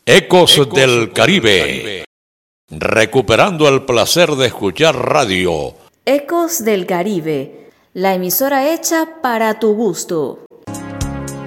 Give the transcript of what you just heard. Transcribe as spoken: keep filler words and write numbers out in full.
Ecos, Ecos del Caribe. Caribe. Recuperando el placer de escuchar radio. Ecos del Caribe, la emisora hecha para tu gusto.